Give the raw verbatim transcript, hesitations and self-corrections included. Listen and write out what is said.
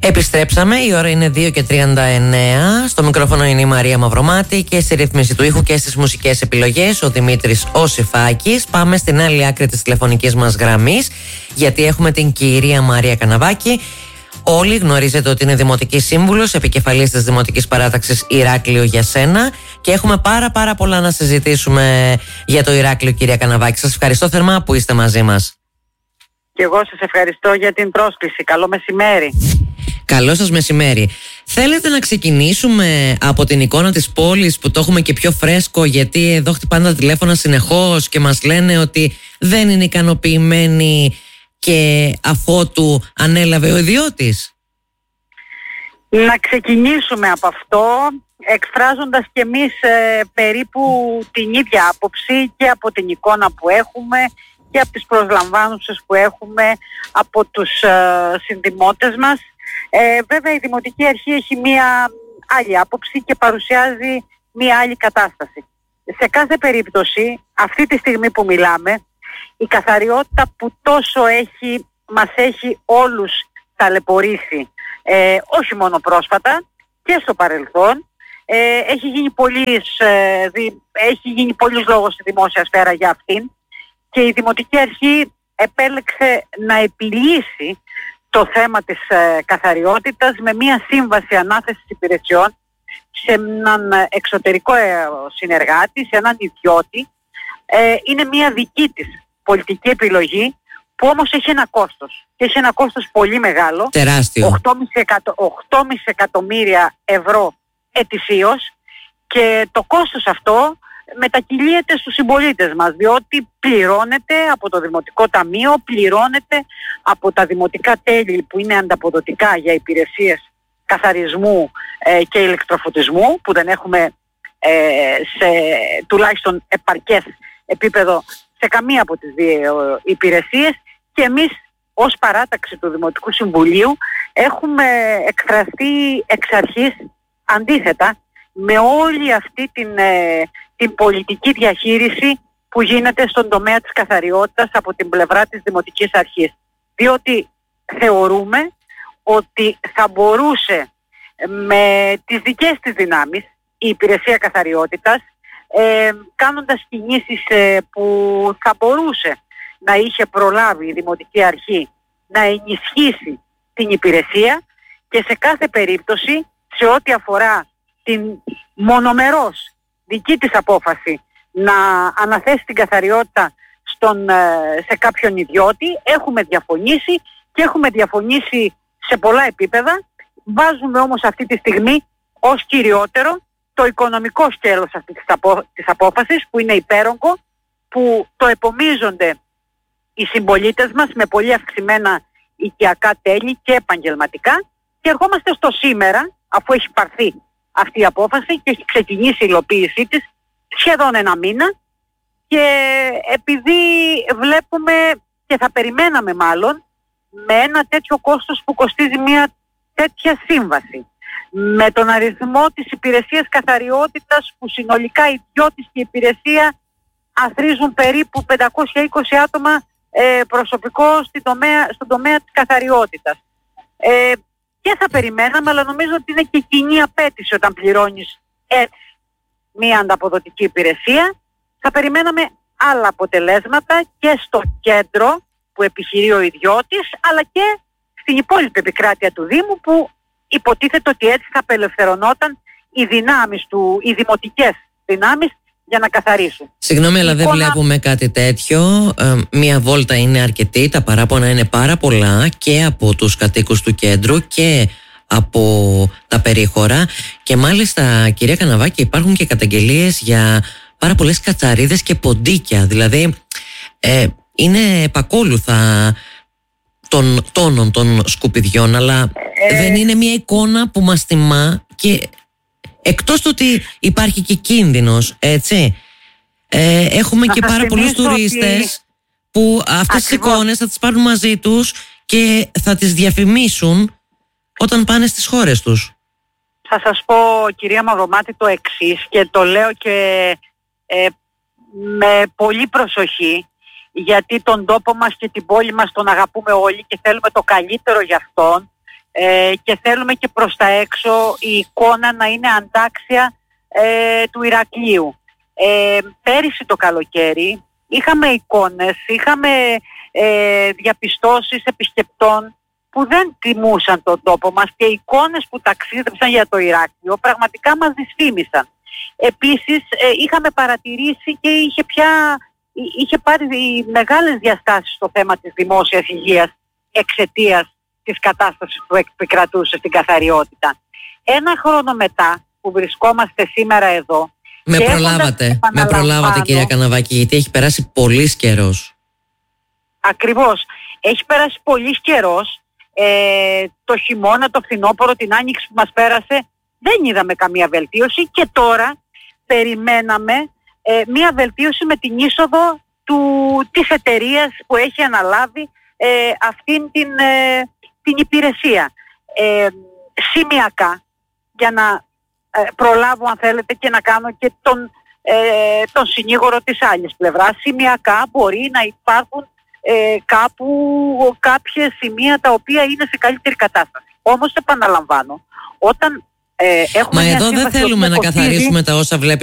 Επιστρέψαμε, η ώρα είναι δύο και τριάντα εννέα. Στο μικρόφωνο είναι η Μαρία Μαυρομάτη και στη ρύθμιση του ήχου και στις μουσικές επιλογές ο Δημήτρης Οσιφάκης. Πάμε στην άλλη άκρη της τηλεφωνικής μας γραμμής, γιατί έχουμε την κυρία Μαρία Καναβάκη. Όλοι γνωρίζετε ότι είναι Δημοτική Σύμβουλος, επικεφαλής της Δημοτικής Παράταξης Ηράκλειο για σένα, και έχουμε πάρα πάρα πολλά να συζητήσουμε για το Ηράκλειο, κυρία Καναβάκη. Σας ευχαριστώ θερμά που είστε μαζί μας. Και εγώ σας ευχαριστώ για την πρόσκληση. Καλό μεσημέρι. Καλό σας μεσημέρι. Θέλετε να ξεκινήσουμε από την εικόνα της πόλης, που το έχουμε και πιο φρέσκο, γιατί εδώ χτυπάνε τα τηλέφωνα συνεχώς και μας λένε ότι δεν είναι ικανοποιημένοι και αφότου ανέλαβε ο ιδιώτης? Να ξεκινήσουμε από αυτό, εκφράζοντας και εμείς ε, περίπου την ίδια άποψη και από την εικόνα που έχουμε και από τις προσλαμβάνουσες που έχουμε από τους ε, συνδημότες μας. Ε, βέβαια η Δημοτική Αρχή έχει μία άλλη άποψη και παρουσιάζει μία άλλη κατάσταση. Σε κάθε περίπτωση, αυτή τη στιγμή που μιλάμε, η καθαριότητα που τόσο έχει, μας έχει όλους ταλαιπωρήσει, ε, όχι μόνο πρόσφατα και στο παρελθόν, ε, έχει γίνει πολύς, ε, δι, έχει γίνει πολύς λόγος στη δημόσια σφαίρα για αυτήν, και η Δημοτική Αρχή επέλεξε να επιλύσει το θέμα της ε, καθαριότητας με μια σύμβαση ανάθεσης υπηρεσιών σε έναν εξωτερικό ε, συνεργάτη, σε έναν ιδιώτη. Ε, είναι μια δική της πολιτική επιλογή, που όμως έχει ένα κόστος. Και έχει ένα κόστος πολύ μεγάλο. Τεράστιο. οκτώ κόμμα πέντε εκατομμύρια ευρώ ετησίως, και το κόστος αυτό μετακυλίεται στους συμπολίτες μας, διότι πληρώνεται από το Δημοτικό Ταμείο, πληρώνεται από τα δημοτικά τέλη που είναι ανταποδοτικά για υπηρεσίες καθαρισμού ε, και ηλεκτροφωτισμού, που δεν έχουμε ε, σε τουλάχιστον επαρκές επίπεδο σε καμία από τις δύο υπηρεσίες. Και εμείς ως παράταξη του Δημοτικού Συμβουλίου έχουμε εκφραστεί εξ αρχής αντίθετα με όλη αυτή την, ε, την πολιτική διαχείριση που γίνεται στον τομέα της καθαριότητας από την πλευρά της Δημοτικής Αρχής. Διότι θεωρούμε ότι θα μπορούσε με τις δικές της δυνάμεις η υπηρεσία καθαριότητας, ε, κάνοντας κινήσεις ε, που θα μπορούσε να είχε προλάβει η Δημοτική Αρχή, να ενισχύσει την υπηρεσία, και σε κάθε περίπτωση, σε ό,τι αφορά την μονομερός δική της απόφαση να αναθέσει την καθαριότητα στον, σε κάποιον ιδιώτη, έχουμε διαφωνήσει και έχουμε διαφωνήσει σε πολλά επίπεδα. Βάζουμε όμως αυτή τη στιγμή ως κυριότερο το οικονομικό σκέλος αυτής της, από, της απόφασης, που είναι υπέρογκο, που το επομίζονται οι συμπολίτες μας με πολύ αυξημένα οικιακά τέλη και επαγγελματικά, και ερχόμαστε στο σήμερα, αφού έχει πάρθει αυτή η απόφαση και έχει ξεκινήσει η υλοποίησή της σχεδόν ένα μήνα, και επειδή βλέπουμε και θα περιμέναμε μάλλον με ένα τέτοιο κόστος που κοστίζει μια τέτοια σύμβαση, με τον αριθμό της υπηρεσίας καθαριότητας που συνολικά οι ιδιώτες και η υπηρεσία αθροίζουν περίπου πεντακόσια είκοσι άτομα ε, προσωπικό στην τομέα, στον τομέα της καθαριότητας. Ε, και θα περιμέναμε, αλλά νομίζω ότι είναι και κοινή απέτηση όταν πληρώνεις έτσι μία ανταποδοτική υπηρεσία. Θα περιμέναμε άλλα αποτελέσματα και στο κέντρο που επιχειρεί ο ιδιώτης, αλλά και στην υπόλοιπη επικράτεια του Δήμου, που υποτίθεται ότι έτσι θα απελευθερωνόταν οι δυνάμεις του, οι δημοτικές δυνάμεις για να καθαρίσουν. Συγγνώμη, αλλά δεν βλέπουμε κάτι τέτοιο. Ε, μία βόλτα είναι αρκετή, τα παράπονα είναι πάρα πολλά και από τους κατοίκους του κέντρου και από τα περίχωρα, και μάλιστα, κυρία Καναβάκη, υπάρχουν και καταγγελίες για πάρα πολλές κατσαρίδες και ποντίκια, δηλαδή ε, είναι επακόλουθα των τόνων των σκουπιδιών, αλλά ε... δεν είναι μια εικόνα που μας θυμά, και εκτός του ότι υπάρχει και κίνδυνος, έτσι, ε, έχουμε να και πάρα πολλούς τουρίστες ότι... που αυτές τις εικόνες θα τις πάρουν μαζί τους και θα τις διαφημίσουν όταν πάνε στις χώρες τους. Θα σας πω, κυρία Μαυρομάτη, το εξής, και το λέω και ε, με πολύ προσοχή, γιατί τον τόπο μας και την πόλη μας τον αγαπούμε όλοι και θέλουμε το καλύτερο για αυτόν. ε, και θέλουμε και προς τα έξω η εικόνα να είναι αντάξια ε, του Ηρακλείου. Ε, πέρυσι το καλοκαίρι είχαμε εικόνες, είχαμε ε, διαπιστώσεις επισκεπτών που δεν τιμούσαν τον τόπο μας και εικόνες που ταξίδεψαν για το Ηράκλειο πραγματικά μας δυσφήμισαν. Επίσης ε, είχαμε παρατηρήσει και είχε, πια, είχε πάρει μεγάλες διαστάσεις στο θέμα της δημόσιας υγείας εξαιτίας της κατάστασης που επικρατούσε στην καθαριότητα. Ένα χρόνο μετά που βρισκόμαστε σήμερα εδώ, με προλάβατε, με προλάβατε κυρία Καναβάκη, γιατί έχει περάσει πολύς καιρός. Ακριβώς, έχει περάσει πολύς καιρός. Ε, το χειμώνα, το φθινόπωρο, την άνοιξη που μας πέρασε δεν είδαμε καμία βελτίωση και τώρα περιμέναμε ε, μία βελτίωση με την είσοδο του, της εταιρείας που έχει αναλάβει ε, αυτήν την, ε, την υπηρεσία. Ε, σημειακά, για να ε, προλάβω αν θέλετε και να κάνω και τον, ε, τον συνήγορο της άλλης πλευράς, σημειακά μπορεί να υπάρχουν Ε, κάπου κάποια σημεία τα οποία είναι σε καλύτερη κατάσταση. Όμως επαναλαμβάνω, όταν ε, έχουμε Μα εδώ δεν θέλουμε να καθαρίσουμε τα όσα βλέπει